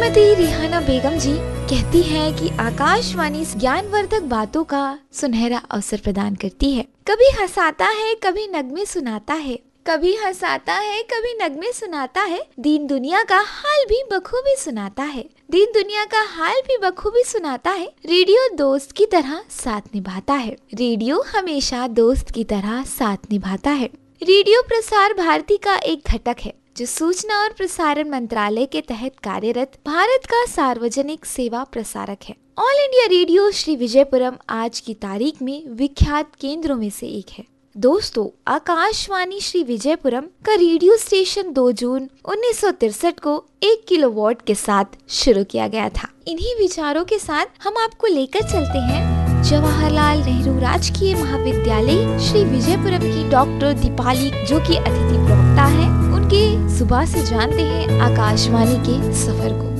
Shrimati Rihanna बेगम जी कहती हैं कि आकाशवाणी ज्ञानवर्धक बातों का सुनहरा अवसर प्रदान करती है। कभी हंसाता है, कभी नगमे सुनाता है, कभी हंसाता है, कभी नगमे सुनाता है, दीन दुनिया का हाल भी बखूबी सुनाता है, दीन दुनिया का हाल भी बखूबी सुनाता है। रेडियो दोस्त की तरह साथ निभाता है, रेडियो हमेशा दोस्त की तरह साथ निभाता है। रेडियो प्रसार भारती का एक घटक है जो सूचना और प्रसारण मंत्रालय के तहत कार्यरत भारत का सार्वजनिक सेवा प्रसारक है। All India radio Shri Vijayapuram आज की तारीख में विख्यात केंद्रों में से एक है। दोस्तों, आकाशवाणी श्री विजयपुरम का रेडियो स्टेशन 2 जून 1963 को 1 किलोवाट के साथ शुरू किया गया था। इन्हीं विचारों के साथ हम आपको लेकर चलते हैं जवाहरलाल नेहरू राजकीय महाविद्यालय श्री विजयपुरम की डॉक्टर दीपाली, जो कि अतिथि प्रवक्ता है, उनके सुबह से जानते हैं आकाशवाणी के सफर को।